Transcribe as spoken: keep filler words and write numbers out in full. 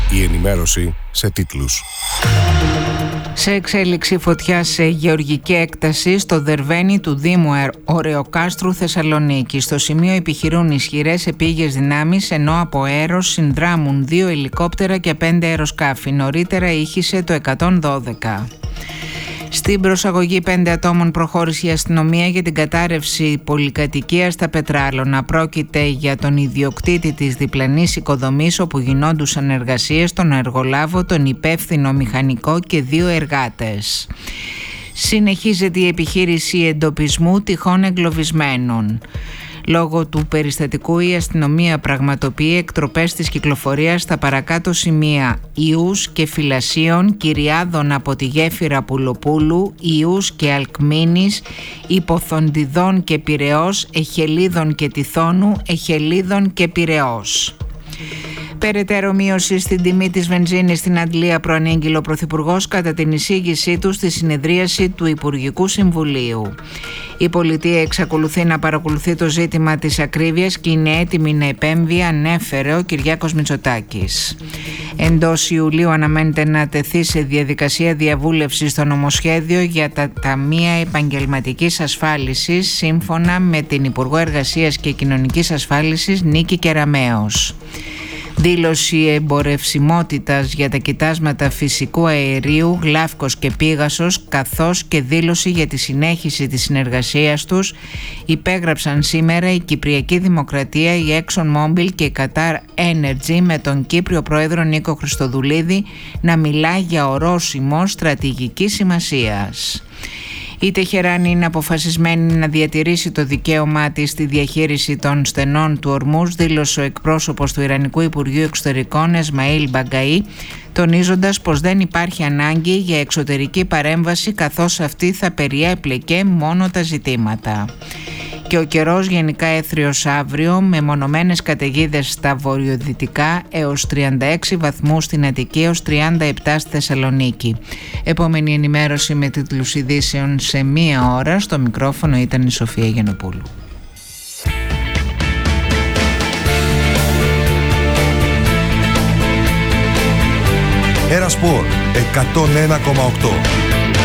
Η ενημέρωση σε τίτλους. Σε εξέλιξη φωτιά σε γεωργική έκταση στο Δερβένι του Δήμου Ωρεοκάστρου Θεσσαλονίκη. Στο σημείο επιχειρούν ισχυρές επίγειες δυνάμεις, ενώ από αέρος συνδράμουν δύο ελικόπτερα και πέντε αεροσκάφη. Νωρίτερα ήχησε το εκατόν δώδεκα. Στην προσαγωγή πέντε ατόμων προχώρησε η αστυνομία για την κατάρρευση πολυκατοικίας στα Πετράλωνα. Πρόκειται για τον ιδιοκτήτη της διπλανής οικοδομής όπου γινόντουσαν εργασίες, τον εργολάβο, τον υπεύθυνο μηχανικό και δύο εργάτες. Συνεχίζεται η επιχείρηση εντοπισμού τυχών εγκλωβισμένων. Λόγω του περιστατικού η αστυνομία πραγματοποιεί εκτροπές της κυκλοφορίας στα παρακάτω σημεία Ιούς και Φυλασίων, Κυριάδων από τη γέφυρα Πουλοπούλου, Ιούς και Αλκμίνης, Υποθοντιδών και Πειραιώς, Εχελίδων και Τιθώνου, Εχελίδων και Πειραιώς. Περαιτέρω μείωση στην τιμή της βενζίνης στην Αντλία προανήγγειλε ο Πρωθυπουργός κατά την εισήγησή του στη συνεδρίαση του Υπουργικού Συμβουλίου. Η πολιτεία εξακολουθεί να παρακολουθεί το ζήτημα της ακρίβειας και είναι έτοιμη να επέμβει, ανέφερε ο Κυριάκος Μητσοτάκης. Εντός Ιουλίου αναμένεται να τεθεί σε διαδικασία διαβούλευση στο νομοσχέδιο για τα ταμεία επαγγελματικής ασφάλισης, σύμφωνα με την Υπουργό Εργασίας και Κοινωνικής Ασφάλισης Νίκη Κεραμέως. Δήλωση εμπορευσιμότητας για τα κοιτάσματα φυσικού αερίου, Γλαύκος και Πήγασος, καθώς και δήλωση για τη συνέχιση της συνεργασίας τους υπέγραψαν σήμερα η Κυπριακή Δημοκρατία, η ExxonMobil και η Qatar Energy, με τον Κύπριο Πρόεδρο Νίκο Χριστοδουλίδη να μιλά για ορόσημο στρατηγικής σημασίας. Η Τεχεράνη είναι αποφασισμένη να διατηρήσει το δικαίωμά της στη διαχείριση των στενών του Ορμούζ, δήλωσε ο εκπρόσωπος του Ιρανικού Υπουργείου Εξωτερικών Εσμαήλ Μπαγκαή, τονίζοντας πως δεν υπάρχει ανάγκη για εξωτερική παρέμβαση, καθώς αυτή θα περιέπλεκε μόνο τα ζητήματα. Και ο καιρός γενικά έθριος αύριο, με μονομένες καταιγίδες στα βορειοδυτικά έως τριάντα έξι βαθμούς στην Αττική, έως τριάντα επτά στη Θεσσαλονίκη. Επόμενη ενημέρωση με τίτλους ειδήσεων σε μία ώρα. Στο μικρόφωνο ήταν η Σοφία Γενοπούλου. Era Sport εκατόν ένα κόμμα οκτώ.